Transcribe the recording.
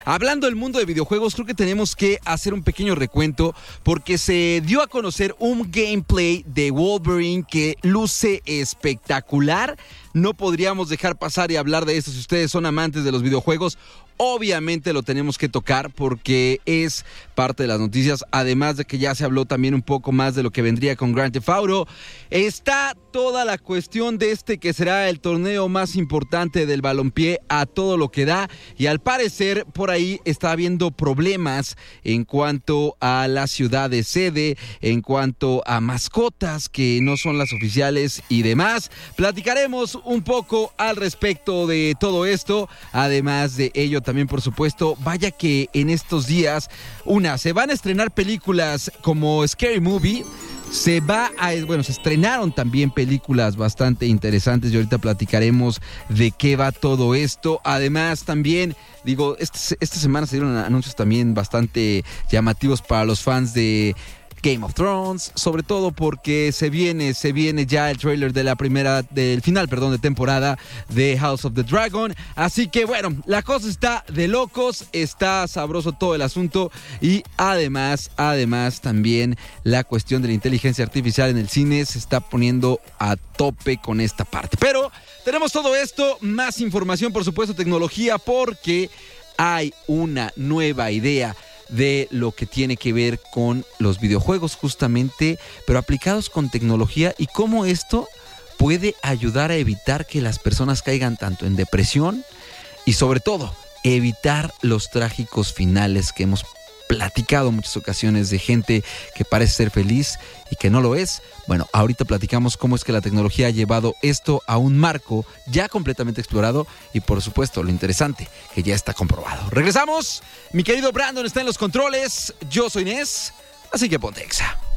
Hablando del mundo de videojuegos, creo que tenemos que hacer un pequeño recuento porque se dio a conocer un gameplay de Wolverine que luce espectacular. No podríamos dejar pasar y hablar de esto si ustedes son amantes de los videojuegos. Obviamente lo tenemos que tocar porque es parte de las noticias, además de que ya se habló también un poco más de lo que vendría con Grand Theft Auto. Está toda la cuestión de que será el torneo más importante del balompié a todo lo que da, y al parecer por ahí está habiendo problemas en cuanto a la ciudad de sede, en cuanto a mascotas que no son las oficiales y demás. Platicaremos un poco al respecto de todo esto. Además de ello, también por supuesto, vaya que en estos días se van a estrenar películas como Scary Movie. Se estrenaron también películas bastante interesantes y ahorita platicaremos de qué va todo esto. Además también, esta semana se dieron anuncios también bastante llamativos para los fans de Game of Thrones, sobre todo porque se viene ya el tráiler del final de temporada de House of the Dragon. Así que bueno, la cosa está de locos, está sabroso todo el asunto, y además también la cuestión de la inteligencia artificial en el cine se está poniendo a tope con esta parte. Pero tenemos todo esto, más información, por supuesto, tecnología, porque hay una nueva idea de lo que tiene que ver con los videojuegos justamente, pero aplicados con tecnología, y cómo esto puede ayudar a evitar que las personas caigan tanto en depresión y sobre todo evitar los trágicos finales que hemos platicado en muchas ocasiones de gente que parece ser feliz y que no lo es. Bueno, ahorita platicamos cómo es que la tecnología ha llevado esto a un marco ya completamente explorado y por supuesto lo interesante, que ya está comprobado. Regresamos, mi querido Brandon está en los controles, yo soy Inés, así que ponte Exa.